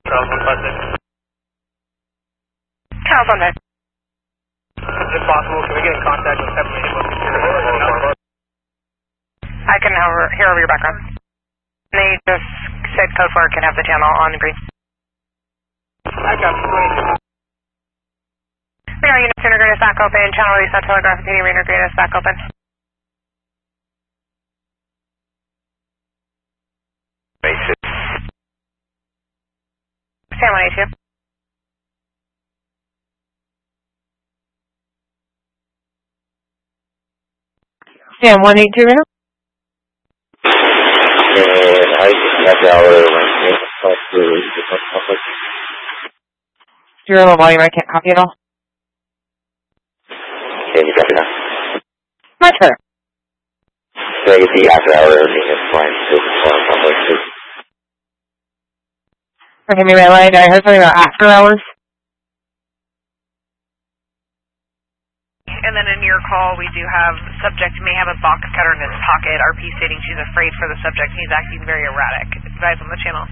Charles 1 If possible, can we get in contact with 781? I can hear over your background. They just said code 4 can have the channel on the green. I got you. Radar units integrated back open. Channel reset telegraphic meeting reintegrated back open. Basis. Stand 182. Stand 182 right now? And I have our Zero low volume, I can't copy at all. Can you copy now? Much better. Can I get the after hour maintenance line to Okay, maybe I lied. I heard something about after hours. And then in your call, we do have subject may have a box cutter in his pocket. RP stating she's afraid for the subject. He's acting very erratic. Advise on the channel.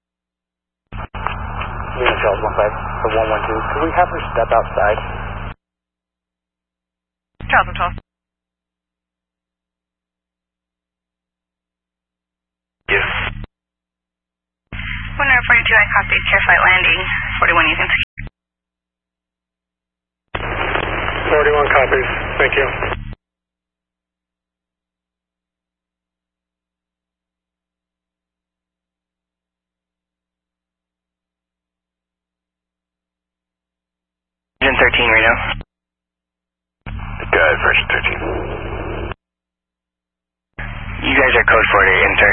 Yeah, Charles 15 for 112. Could we have her step outside? Charles 12. Yes. 142, I copy. Care flight landing. 41 using. 41 copies. Thank you. Engine 13 right now. Good, version 13. You guys are code 4 to enter.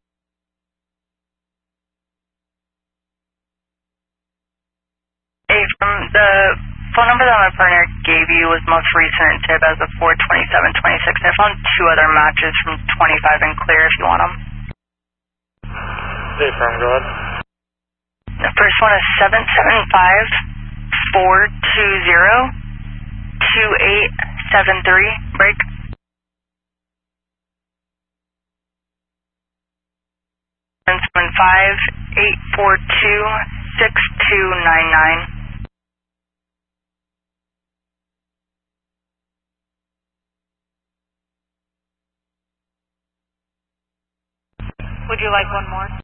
Hey, from the phone number that my partner gave you was most recent tip as of 42726. I found two other matches from 25 and clear if you want them. Hey, firm, go ahead. The first one is 775-420-2873. Break. And 75842-6299. Would you like one more?